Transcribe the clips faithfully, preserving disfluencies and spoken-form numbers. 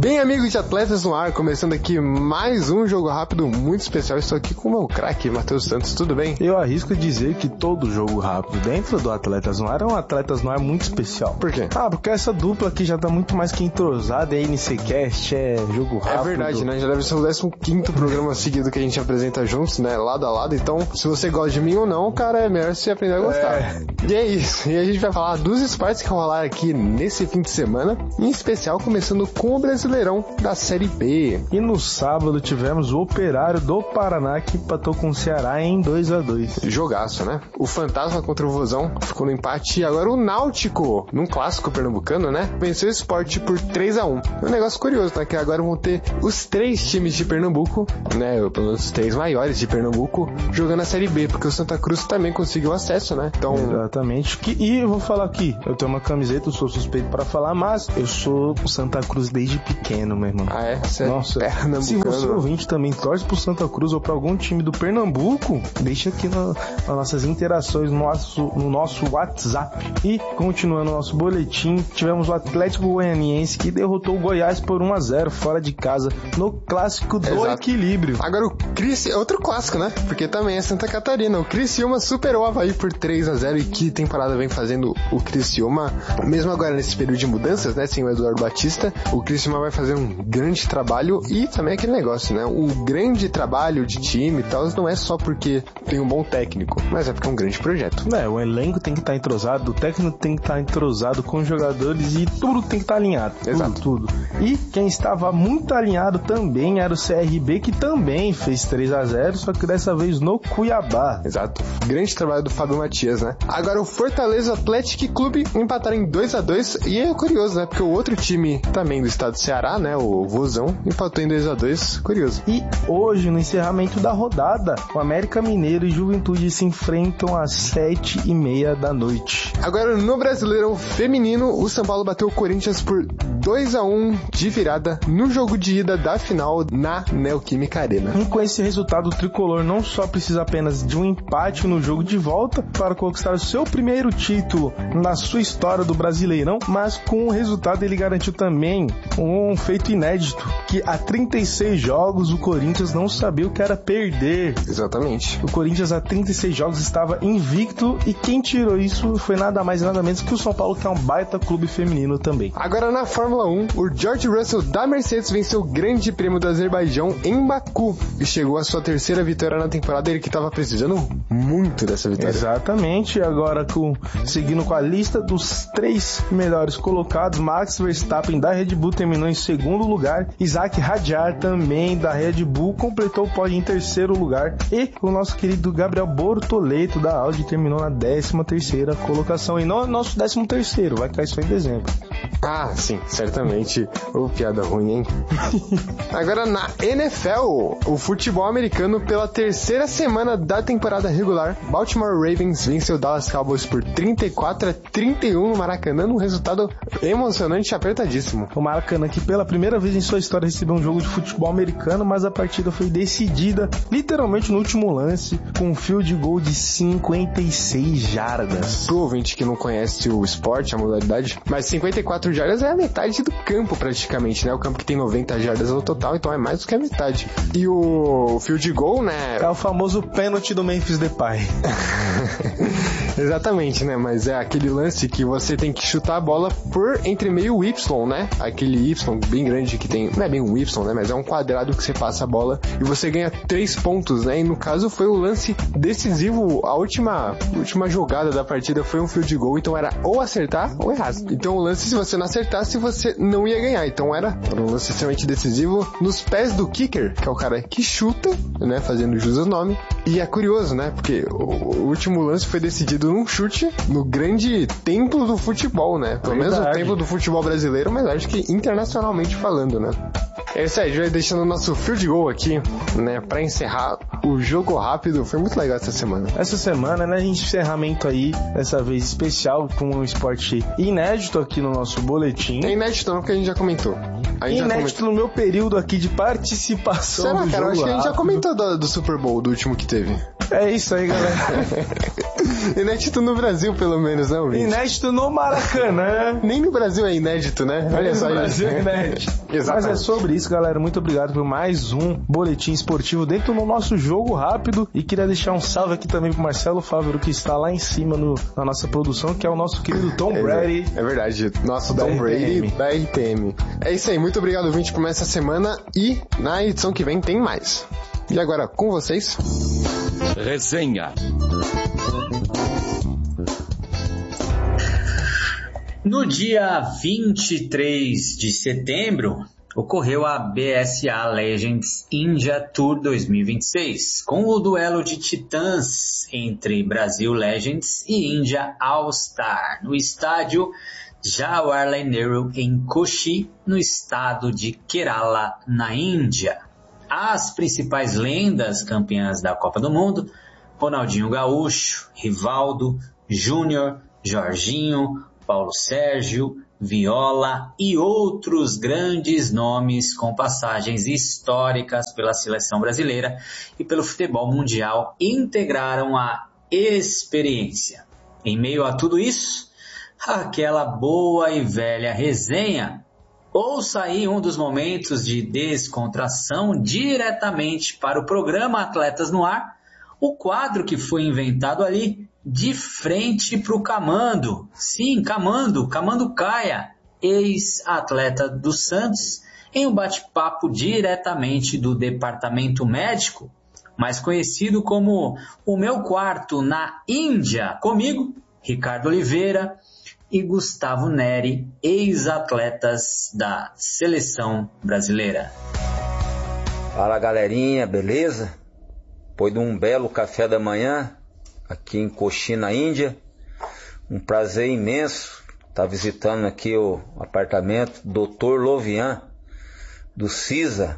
Bem, amigos de Atletas no Ar, começando aqui mais um jogo rápido muito especial. Estou aqui com o meu craque, Matheus Santos, tudo bem? Eu arrisco dizer que todo jogo rápido dentro do Atletas no Ar é um Atletas no Ar muito especial. Por quê? Ah, porque essa dupla aqui já tá muito mais que entrosada, é N C Cast, é jogo rápido. É verdade, né? Já deve ser o décimo quinto programa seguido que a gente apresenta juntos, né? Lado a lado. Então, se você gosta de mim ou não, cara, é melhor você aprender a gostar. É. E é isso. E a gente vai falar dos esportes que rolaram aqui nesse fim de semana, em especial começando com o Brasileirão da Série B. E no sábado tivemos o Operário do Paraná que empatou com o Ceará em dois a dois. Jogaço, né? O Fantasma contra o Vozão ficou no empate. E agora o Náutico, num clássico pernambucano, né? Venceu o Sport por três a um. É um negócio curioso, né? Que agora vão ter os três times de Pernambuco, né? Pelo menos os três maiores de Pernambuco, jogando a Série B, porque o Santa Cruz também conseguiu acesso, né? Então... Exatamente. Que, e eu vou falar aqui, eu tenho uma camiseta, eu sou suspeito pra falar, mas eu sou o Santa Cruz desde pequeno, meu irmão. Ah, é? Você Nossa, é se você ouvinte também torce pro Santa Cruz ou pra algum time do Pernambuco, deixa aqui no, nas nossas interações no nosso, no nosso WhatsApp. E, continuando o nosso boletim, tivemos o Atlético Goianiense que derrotou o Goiás por um a zero fora de casa no clássico do Exato. Equilíbrio. Agora o Cris, outro clássico, né? Porque também é Santa Catarina. O Criciúma superou o Avaí por três a zero. E que temporada vem fazendo o Criciúma, mesmo agora nesse período de mudanças, né? Sem o Eduardo Batista, o Criciúma vai fazer um grande trabalho. E também aquele negócio, né? O grande trabalho de time e tal não é só porque tem um bom técnico, mas é porque é um grande projeto. É, o elenco tem que estar entrosado, o técnico tem que estar entrosado com os jogadores e tudo tem que estar alinhado. Exato. Tudo, tudo. E quem estava muito alinhado também era o C R B, que também fez três a zero, só que dessa vez no Cuiabá. Exato. Grande trabalho do Fábio Matias, né? Agora o Fortaleza Athletic Clube empataram em dois a dois e é curioso, né? Porque o outro time também do estado do Ceará, né? O Vozão, empatou em dois a dois. Curioso. E hoje, no encerramento da rodada, o América Mineiro e Juventude se enfrentam às sete e meia da noite. Agora no Brasileirão Feminino, o São Paulo bateu o Corinthians por dois a um de virada no jogo de ida da final na Neoquímica Arena. E com esse resultado, o tricolor não só precisa apenas de um empate no jogo de volta para conquistar o seu primeiro título na sua história do Brasileirão, mas com o resultado ele garantiu também um feito inédito, que há trinta e seis jogos o Corinthians não sabia o que era perder. Exatamente. O Corinthians há trinta e seis jogos estava invicto e quem tirou isso foi nada mais e nada menos que o São Paulo, que é um baita clube feminino também. Agora na Fórmula um, o George Russell da Mercedes venceu o Grande Prêmio do Azerbaijão em Baku e chegou à sua terceira vitória na temporada, ele que estava precisando muito dessa vitória. Exatamente. Agora com, seguindo com a lista dos três melhores colocados, Max Verstappen da Red Bull terminou em segundo lugar, Isaac Hadjar também da Red Bull completou o pódio em terceiro lugar e o nosso querido Gabriel Bortoleto da Audi terminou na décima terceira colocação e não nosso décimo terceiro, vai cair só em dezembro. Ah, sim, certamente. Ô, oh, piada ruim, hein? Agora na N F L, o futebol americano, pela terceira semana da temporada regular, Baltimore Ravens venceu Dallas Cowboys por trinta e quatro a trinta e um no Maracanã, num resultado emocionante e apertadíssimo. O Maracanã, que pela primeira vez em sua história recebeu um jogo de futebol americano, mas a partida foi decidida literalmente no último lance, com um field goal de cinquenta e seis jardas. Pro ouvinte que não conhece o esporte, a modalidade, mas cinquenta e quatro jardas é a metade do campo praticamente, né? O campo que tem noventa jardas no total, então é mais do que a metade. E o field goal, né? É o famoso pênalti do Memphis Depay. Exatamente, né? Mas é aquele lance que você tem que chutar a bola por entre meio Y, né? Aquele Y bem grande que tem, não é bem um Y, né? Mas é um quadrado que você passa a bola e você ganha três pontos, né? E no caso foi o lance decisivo, a última, última jogada da partida foi um field goal, então era ou acertar ou errar. Então o lance, se você não acertasse, você não ia ganhar. Então era um lance extremamente decisivo nos pés do kicker, que é o cara que chuta, né? Fazendo jus ao nome. E é curioso, né? Porque o último lance foi decidido num chute no grande templo do futebol, né? Pelo menos o templo do futebol brasileiro, mas acho que internacionalmente falando, né? É isso aí, a gente vai deixando o nosso field goal aqui, né, pra encerrar o jogo rápido. Foi muito legal essa semana. Essa semana, né, a gente encerramento aí, dessa vez especial, com um esporte inédito aqui no nosso boletim. É inédito não, porque a gente já comentou. A gente inédito já no meu período aqui de participação. Será, do cara? jogo Eu acho que a gente já rápido. comentou do, do Super Bowl, do último que teve. É isso aí, galera. Inédito no Brasil, pelo menos, não, Rich? Inédito no Maracanã. Nem no Brasil é inédito, né? Olha Nem só no isso. Brasil é inédito. Mas é sobre isso, galera. Muito obrigado por mais um boletim esportivo dentro do nosso jogo rápido. E queria deixar um salve aqui também pro Marcelo Fávero, que está lá em cima no, na nossa produção, que é o nosso querido Tom é, Brady. É verdade. Nosso da Tom Brady R T M. da R T M. É isso aí. Muito obrigado, ouvinte, por mais essa semana. E na edição que vem tem mais. E agora, com vocês... Resenha. No dia vinte e três de setembro, ocorreu a B S A Legends India Tour dois mil e vinte e seis, com o duelo de titãs entre Brasil Legends e India All Star, no estádio Jawaharlal Nehru em Kochi, no estado de Kerala, na Índia. As principais lendas campeãs da Copa do Mundo, Ronaldinho Gaúcho, Rivaldo, Júnior, Jorginho, Paulo Sérgio, Viola e outros grandes nomes com passagens históricas pela seleção brasileira e pelo futebol mundial integraram a experiência. Em meio a tudo isso, aquela boa e velha resenha. Ouça aí um dos momentos de descontração diretamente para o programa Atletas no Ar, o quadro que foi inventado ali de frente para o Camando. Sim, Camando, Camando Caia, ex-atleta do Santos, em um bate-papo diretamente do departamento médico, mais conhecido como O Meu Quarto na Índia, comigo, Ricardo Oliveira, e Gustavo Neri, ex-atletas da seleção brasileira. Fala, galerinha, beleza? Depois de um belo café da manhã aqui em Kochi, na Índia, um prazer imenso estar visitando aqui o apartamento doutor Lovian do CISA,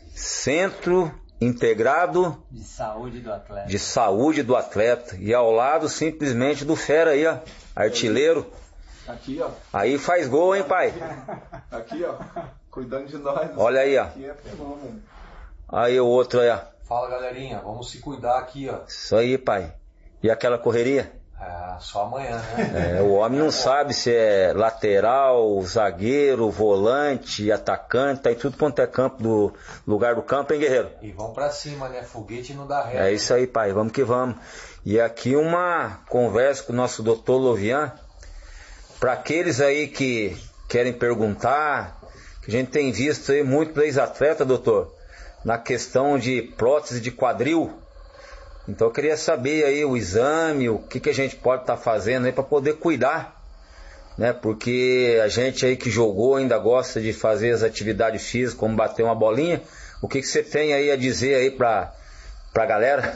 Centro Integrado de Saúde do Atleta. De Saúde do Atleta, e ao lado simplesmente do fera aí, ó, artilheiro. Aqui, ó. Aí faz gol, hein, pai? Aqui, ó. Cuidando de nós. Olha aí, ó. Aqui é fenômeno. Aí o outro aí, ó. Fala, galerinha. Vamos se cuidar aqui, ó. Isso aí, pai. E aquela correria? É, só amanhã, né? É, o homem não sabe se é lateral, zagueiro, volante, atacante, tá em tudo quanto é campo do lugar do campo, hein, guerreiro? E vamos pra cima, né? Foguete não dá ré. É isso aí, pai. Vamos que vamos. E aqui uma conversa com o nosso doutor Lovian. Para aqueles aí que querem perguntar, que a gente tem visto aí muito ex-atleta, doutor, na questão de prótese de quadril. Então eu queria saber aí o exame, o que, que a gente pode estar tá fazendo aí para poder cuidar, né? Porque a gente aí que jogou ainda gosta de fazer as atividades físicas, como bater uma bolinha. O que, que você tem aí a dizer aí para a galera?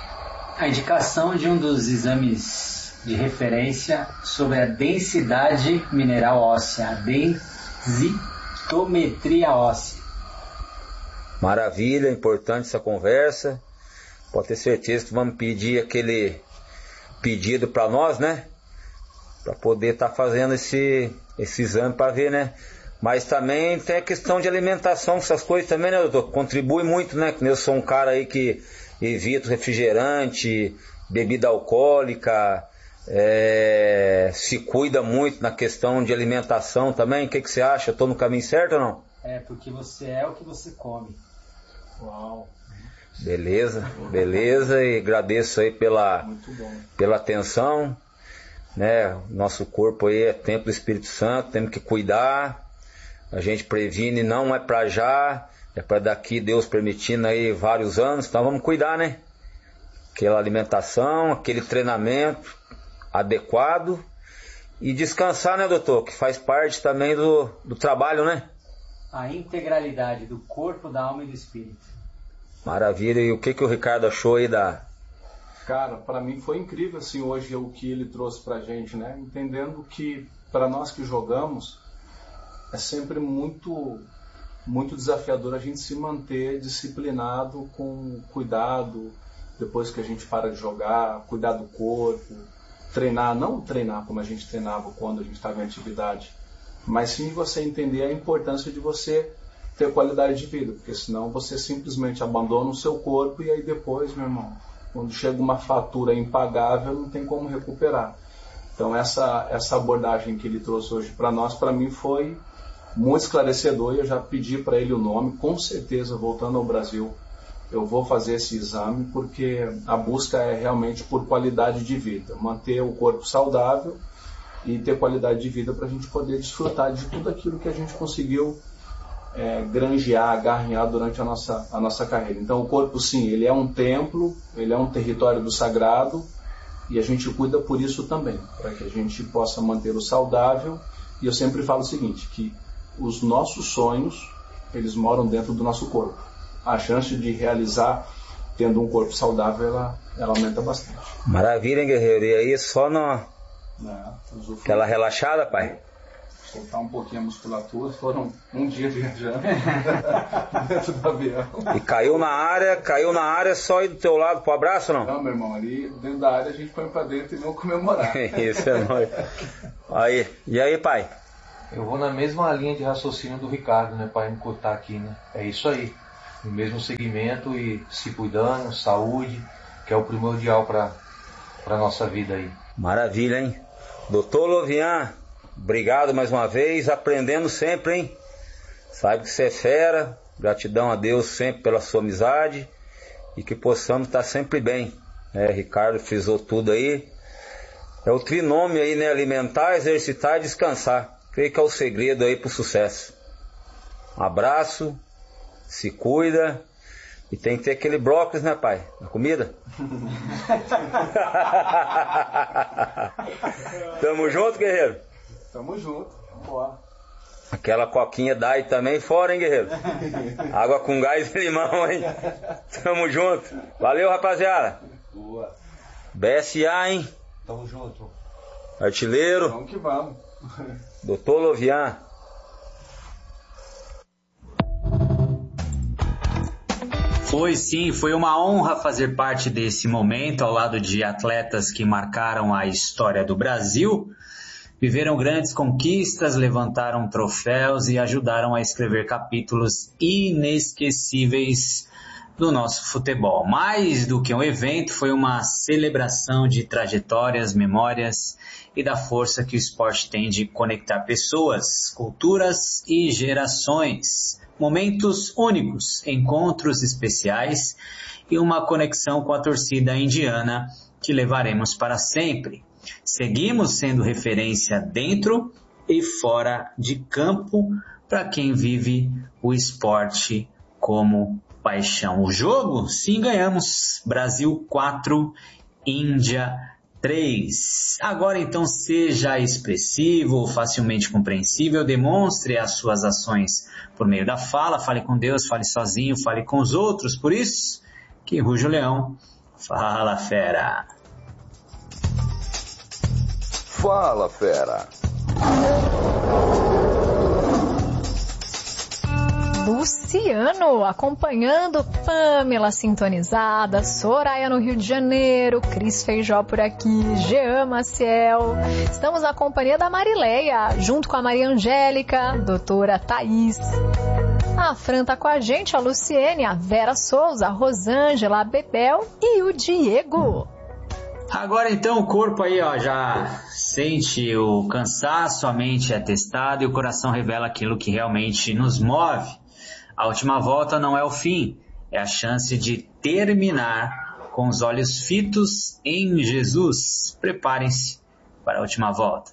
A indicação de um dos exames de referência sobre a densidade mineral óssea, a densitometria óssea. Maravilha, importante essa conversa. Pode ter certeza que vamos pedir aquele pedido para nós, né? Para poder estar tá fazendo esse, esse exame para ver, né? Mas também tem a questão de alimentação, essas coisas também, né, doutor? Contribui muito, né? Eu sou um cara aí que evito refrigerante, bebida alcoólica, é, se cuida muito na questão de alimentação também. O que, que você acha? Estou no caminho certo ou não? É, porque você é o que você come. Uau. Beleza, beleza, e agradeço aí pela, pela atenção, né? Nosso corpo aí é templo do Espírito Santo, temos que cuidar. A gente previne, não é para já, é para daqui, Deus permitindo aí vários anos, então vamos cuidar, né? Aquela alimentação, aquele treinamento adequado e descansar, né, doutor? Que faz parte também do, do trabalho, né? A integralidade do corpo, da alma e do espírito. Maravilha. E o que, que o Ricardo achou aí da... Cara, para mim foi incrível assim hoje o que ele trouxe pra gente, né? Entendendo que para nós que jogamos é sempre muito muito desafiador a gente se manter disciplinado com cuidado depois que a gente para de jogar, cuidar do corpo, treinar, não treinar como a gente treinava quando a gente estava em atividade, mas sim você entender a importância de você ter qualidade de vida, porque senão você simplesmente abandona o seu corpo e aí depois, meu irmão, Quando chega uma fatura impagável, não tem como recuperar. Então essa, essa abordagem que ele trouxe hoje para nós, para mim foi muito esclarecedor, e eu já pedi para ele o nome. Com certeza, voltando ao Brasil, eu vou fazer esse exame, porque a busca é realmente por qualidade de vida, manter o corpo saudável e ter qualidade de vida para a gente poder desfrutar de tudo aquilo que a gente conseguiu é, granjear, agarrinhar durante a nossa, a nossa carreira. Então o corpo, sim, ele é um templo, ele é um território do sagrado, e a gente cuida por isso também, para que a gente possa mantê-lo saudável. E eu sempre falo o seguinte, que os nossos sonhos, eles moram dentro do nosso corpo. A chance de realizar tendo um corpo saudável, ela, ela aumenta bastante. Maravilha, hein, guerreiro? E aí, só no... É, aquela relaxada, pai? Soltar um pouquinho a musculatura, foram um dia viajando dentro do avião. E caiu na área, caiu na área só ir do teu lado pro abraço, não? Não, meu irmão, ali dentro da área a gente põe pra dentro e vamos comemorar. Isso é nóis. Aí, e aí, pai? Eu vou na mesma linha de raciocínio do Ricardo, né, para encurtar aqui, né? É isso aí. No mesmo segmento e se cuidando, saúde, que é o primordial para a nossa vida aí. Maravilha, hein? doutor Lovian, obrigado mais uma vez, aprendendo sempre, hein? Sabe que você é fera, gratidão a Deus sempre pela sua amizade e que possamos estar sempre bem. É, Ricardo frisou tudo aí. É o trinômio aí, né? Alimentar, exercitar e descansar. Creio que é o segredo aí pro sucesso. Um abraço, se cuida. E tem que ter aquele brócolis, né, pai? Na comida? Tamo junto, guerreiro? Tamo junto. Boa. Aquela coquinha dai também fora, hein, guerreiro? Água com gás e limão, hein? Tamo junto. Valeu, rapaziada. Boa. B S A, hein? Tamo junto. Artilheiro. Vamos que vamos. doutor Lovian. Foi sim, foi uma honra fazer parte desse momento ao lado de atletas que marcaram a história do Brasil, viveram grandes conquistas, levantaram troféus e ajudaram a escrever capítulos inesquecíveis do nosso futebol. Mais do que um evento, foi uma celebração de trajetórias, memórias e da força que o esporte tem de conectar pessoas, culturas e gerações. Momentos únicos, encontros especiais e uma conexão com a torcida indiana que levaremos para sempre. Seguimos sendo referência dentro e fora de campo para quem vive o esporte como paixão. O jogo, sim, ganhamos. Brasil quatro, Índia três. Agora então seja expressivo, facilmente compreensível, demonstre as suas ações por meio da fala, fale com Deus, fale sozinho, fale com os outros, por isso que ruge o leão. Fala, fera! Fala, fera! Luciano, acompanhando Pamela sintonizada, Soraya no Rio de Janeiro, Cris Feijó por aqui, Jean Maciel. Estamos na companhia da Marileia, junto com a Maria Angélica, doutora Thaís. A Fran tá com a gente, a Luciene, a Vera Souza, a Rosângela, a Bebel e o Diego. Agora então o corpo aí, ó, já sente o cansaço, a mente é testada e o coração revela aquilo que realmente nos move. A última volta não é o fim, é a chance de terminar com os olhos fitos em Jesus. Preparem-se para a última volta.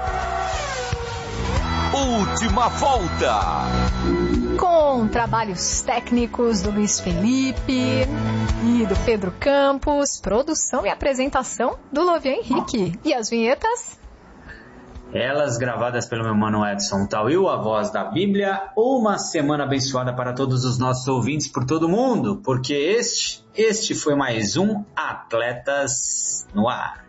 Última volta! Com trabalhos técnicos do Luiz Felipe e do Pedro Campos, produção e apresentação do Lovian Henrique. E as vinhetas? Elas gravadas pelo meu mano Edson Tawil, a voz da Bíblia. Uma semana abençoada para todos os nossos ouvintes por todo o mundo, porque este, este foi mais um Atletas no Ar.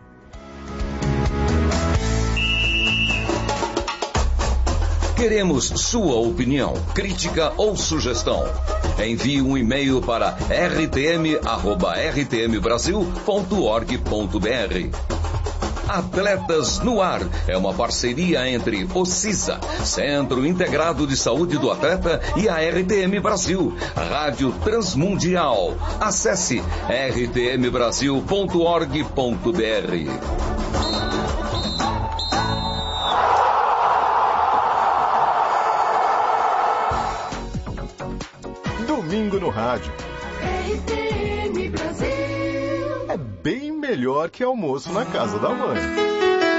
Queremos sua opinião, crítica ou sugestão. Envie um e-mail para r t m arroba r t m brasil ponto org ponto b r. Atletas no Ar é uma parceria entre o CISA, Centro Integrado de Saúde do Atleta, e a R T M Brasil, Rádio Transmundial. Acesse r t m brasil ponto org ponto b r. Domingo no rádio. R T M Brasil. É bem melhor que almoço na casa da mãe.